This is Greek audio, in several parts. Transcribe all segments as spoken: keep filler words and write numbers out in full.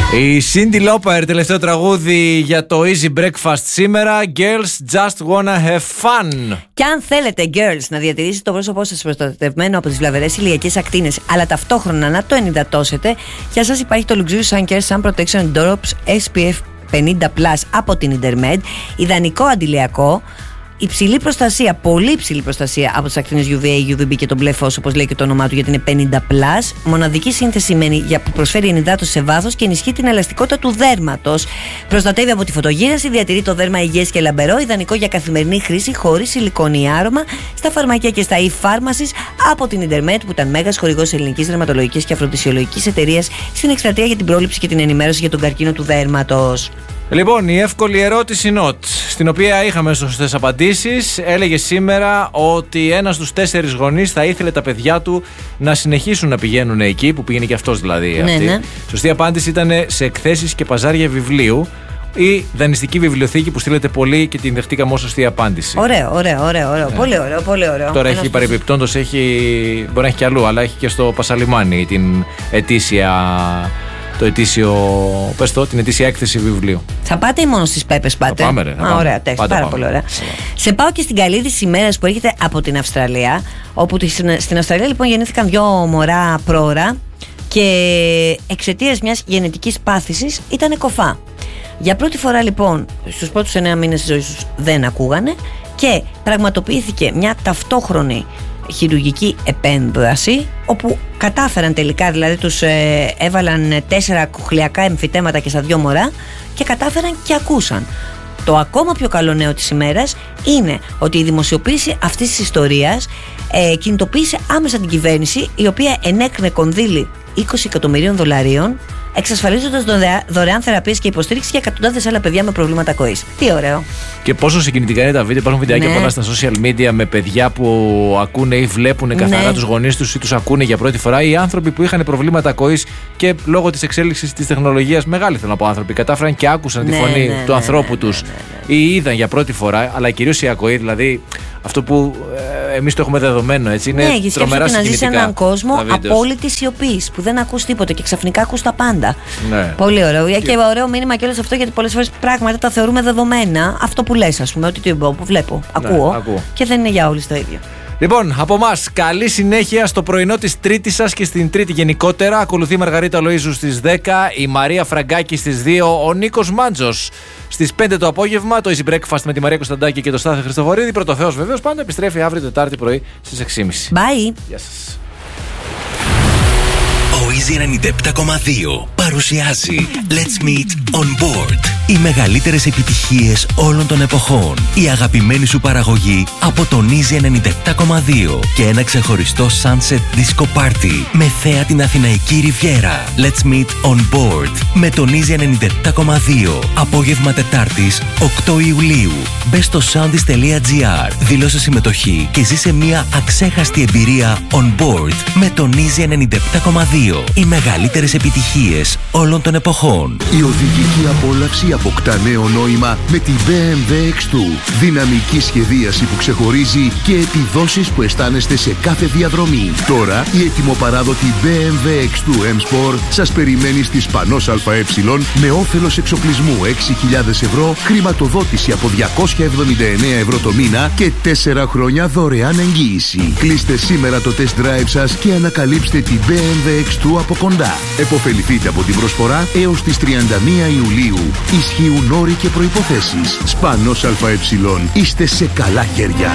Η Cyndi Lauper, τελευταίο τραγούδι για το Easy Breakfast σήμερα. Girls just wanna have fun. Και αν θέλετε, girls, να διατηρήσετε το πρόσωπό σας προστατευμένο από τις βλαβερές ηλιακές ακτίνες, αλλά ταυτόχρονα να το ενυδατώσετε, για σας υπάρχει το Luxurious Sun Care Sun Protection Drops ες πι εφ πενήντα πλας από την Intermed. Ιδανικό αντιλιακό. Υψηλή προστασία, πολύ υψηλή προστασία από τις ακτίνες γιου βι έι, γιου βι μπι και τον μπλε φως, όπως λέει και το όνομά του, γιατί είναι πενήντα πλας. Μοναδική σύνθεση που προσφέρει ενυδάτωση σε βάθος και ενισχύει την ελαστικότητα του δέρματος. Προστατεύει από τη φωτογύραση, διατηρεί το δέρμα υγιές και λαμπερό, ιδανικό για καθημερινή χρήση, χωρίς σιλικόνη ή άρωμα, στα φαρμακεία και στα e-pharmacies από την Intermed, που ήταν μέγας χορηγός ελληνικής δερματολογικής και αφροδισιολογικής εταιρείας στην εκστρατεία για την πρόληψη και την ενημέρωση για τον καρκίνο του δέρματος. Λοιπόν, η εύκολη ερώτηση Not, στην οποία είχαμε σωστές απαντήσεις, έλεγε σήμερα ότι ένας στους τέσσερις γονείς θα ήθελε τα παιδιά του να συνεχίσουν να πηγαίνουν εκεί, που πήγαινε και αυτός δηλαδή. Ναι, αυτή. ναι. Σωστή απάντηση ήταν σε εκθέσεις και παζάρια βιβλίου. Η δανειστική βιβλιοθήκη που στείλετε πολύ και την δεχτήκαμε ως σωστή απάντηση. Ωραίο, ωραίο, ωραίο, ωραίο. Ναι. Πολύ ωραίο, πολύ ωραίο. Τώρα Ένας έχει παρεμπιπτόντως, έχει, μπορεί να έχει και αλλού, αλλά έχει και στο Πασαλιμάνι την ετήσια. Το ετήσιο, πες το, την ετήσια έκθεση βιβλίου. Θα πάτε ή μόνο στις Πέπες πάτε? Θα πάμε, ρε, θα Α, πάμε. ωραία, τέξι, πάρα πάμε. πολύ ωραία. Σε πάω και στην καλή της ημέρας που έρχεται από την Αυστραλία, όπου στην Αυστραλία λοιπόν γεννήθηκαν δυο μωρά πρόωρα και εξαιτίας μιας γενετικής πάθησης ήταν κοφά. Για πρώτη φορά λοιπόν στους πρώτους εννέα μήνες της ζωής τους δεν ακούγανε και πραγματοποιήθηκε μια ταυτόχρονη χειρουργική επέμβαση, όπου κατάφεραν τελικά, δηλαδή τους ε, έβαλαν τέσσερα κοχλεακά εμφυτέματα και στα δυο μωρά και κατάφεραν και ακούσαν. Το ακόμα πιο καλό νέο της ημέρας είναι ότι η δημοσιοποίηση αυτής της ιστορίας ε, κινητοποίησε άμεσα την κυβέρνηση, η οποία ενέκρινε κονδύλι είκοσι εκατομμυρίων δολαρίων, εξασφαλίζοντας δωρεάν θεραπείες και υποστήριξη για εκατοντάδες άλλα παιδιά με προβλήματα ακοής. Τι ωραίο. Και πόσο συγκινητικά είναι τα βίντεο. Υπάρχουν βιντεάκια ναι. πολλά στα social media με παιδιά που ακούνε ή βλέπουν καθαρά ναι. τους γονείς τους ή τους ακούνε για πρώτη φορά. Οι άνθρωποι που είχαν προβλήματα ακοής και λόγω της εξέλιξης της τεχνολογίας, μεγάλοι θέλω να πω άνθρωποι, κατάφεραν και άκουσαν ναι, τη φωνή ναι, του ναι, ανθρώπου ναι, τους ναι, ναι, ναι. ή είδαν για πρώτη φορά, αλλά κυρίως η ακοή, δηλαδή αυτό που ε, εμείς το έχουμε δεδομένο, έτσι. Είναι ναι, τρομερά συγκινητικά. Να ζεις σε έναν κόσμο απόλυτης σιωπής που δεν ακούς τίποτα και ξαφνικά ακούς τα πάντα. Ναι. Πολύ ωραίο. Και... και ωραίο μήνυμα και όλο αυτό, γιατί πολλές φορές πράγματα τα θεωρούμε δεδομένα. Αυτό που λες, ας πούμε, ότι το βλέπω, ακούω, ναι, ακούω. Και δεν είναι για όλους το ίδιο. Λοιπόν, από εμάς, καλή συνέχεια στο πρωινό της Τρίτης σας και στην Τρίτη γενικότερα. Ακολουθεί η Μαργαρίτα Λοΐζου στις δέκα, η Μαρία Φραγκάκη στις δύο, ο Νίκος Μάντζος στις πέντε το απόγευμα, το Easy Breakfast με τη Μαρία Κωνσταντάκη και το Στάθη Χριστοφορίδη. Πρωτοθέως βεβαίως πάντα επιστρέφει αύριο Τετάρτη πρωί στις έξι και μισή. Bye. Γεια σας. Ο Easy ενενήντα επτά κόμμα δύο παρουσιάζει Let's Meet On Board. Οι μεγαλύτερες επιτυχίες όλων των εποχών. Η αγαπημένη σου παραγωγή από τον Easy ενενήντα επτά κόμμα δύο και ένα ξεχωριστό Sunset Disco Party με θέα την Αθηναϊκή Ριβιέρα. Let's Meet On Board με τον Easy ενενήντα επτά κόμμα δύο. Απόγευμα Τετάρτης οκτώ Ιουλίου. Μπες στο soundis τελεία gr, δήλωσε συμμετοχή και ζήσε μια αξέχαστη εμπειρία on board με τον Easy ενενήντα επτά κόμμα δύο. Οι μεγαλύτερες επιτυχίες όλων των εποχών. Η οδηγική απόλαυση αποκτά νέο νόημα με τη μπι εμ ντάμπλιου εξ δύο. Δυναμική σχεδίαση που ξεχωρίζει και επιδόσεις που αισθάνεστε σε κάθε διαδρομή. Τώρα η ετοιμοπαράδοτη μπι εμ ντάμπλιου εξ δύο M-Sport σας περιμένει στη Σπανός ΑΕ με όφελος εξοπλισμού έξι χιλιάδες ευρώ, χρηματοδότηση από διακόσια εβδομήντα εννέα ευρώ το μήνα και τέσσερα χρόνια δωρεάν εγγύηση. Κλείστε σήμερα το test drive σας και ανακαλύψτε την μπι εμ ντάμπλιου εξ δύο από κοντά. Εποφεληθείτε από την προσφορά έως τις τριάντα μία Ιουλίου. Ισχύουν όροι και προϋποθέσεις. Σπανός ΑΕ. Είστε σε καλά χέρια.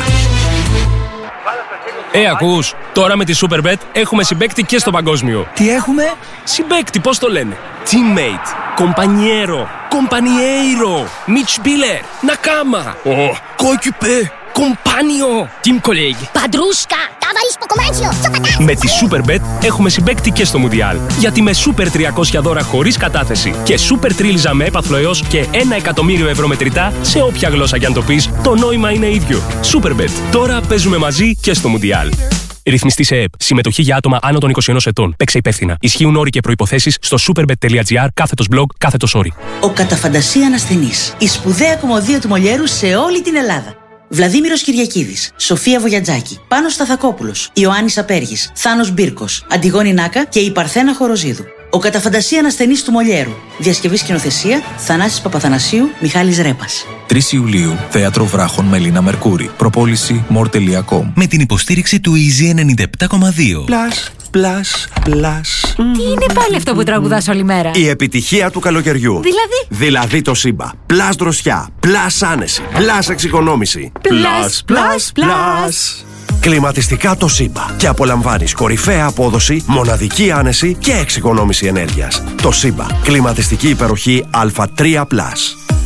Ε, ακούς, τώρα με τη Superbet έχουμε συμπαίκτη και στο παγκόσμιο. Τι έχουμε? Συμπαίκτη, πώς το λένε? Teammate, compañero, compañeiro, Mitspieler, Nakama, oh, coéquipier, compagnon, team colleague. Παντρούσκα, ταβαρίς ποκομάνσιο, με τη Superbet έχουμε συμπαίκτη και στο Μουντιάλ. Γιατί με Super τριακόσια δώρα χωρίς κατάθεση και Super τρίλιζα με έπαθλο έως και ένα εκατομμύριο ευρώ μετρητά σε όποια γλώσσα κι αν το πεις, το νόημα είναι ίδιο. Superbet. Τώρα παίζουμε μαζί και στο Μουντιάλ. Ρυθμιστή σε ΕΕΠ. Συμμετοχή για άτομα άνω των είκοσι ένα ετών. Παίξε υπεύθυνα. Ισχύουν όροι και προϋποθέσεις στο superbet τελεία gr κάθετος blog κάθετος όροι. Ο κατά φαντασία ασθενής. Η σπουδαία κομμωδία του Μολιέρου σε όλη την Ελλάδα. Βλαδίμηρος Κυριακίδης, Σοφία Βογιατζάκη, Πάνος Σταθακόπουλος, Ιωάννης Απέργης, Θάνος Μπίρκος, Αντιγόνη Νάκα και η Παρθένα Χοροζίδου. Ο κατά φαντασία ανασθενής του Μολιέρου. Διασκευή σκηνοθεσία Θανάσης Παπαθανασίου, Μιχάλης Ρέπας. τρεις Ιουλίου, Θέατρο Βράχων Μελίνα Μερκούρη. Προπόληση more τελεία com. Με την υποστήριξη του Easy ενενήντα επτά κόμμα δύο. Plus, plus, plus. Τι είναι πάλι αυτό που τραγουδάς όλη μέρα? Η επιτυχία του καλοκαιριού. Δηλαδή? Δηλαδή το Σύμπα. Plus δροσιά, plus άνεση, plus εξοικονόμηση. Plus, plus, plus. Κλιματιστικά το Σύμπα. Και απολαμβάνεις κορυφαία απόδοση, μοναδική άνεση και εξοικονόμηση ενέργειας. Το Σύμπα. Κλιματιστική υπεροχή Α τρία πλας.